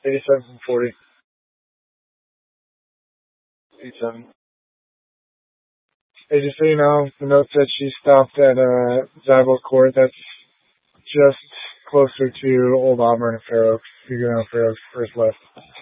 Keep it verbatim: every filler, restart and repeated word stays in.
eighty-seven from forty. eighty-seven. Hey, just so you know, the note said she stopped at uh, Zybo Court. That's just closer to Old Auburn and Fair Oaks. You're going on Fair Oaks first left.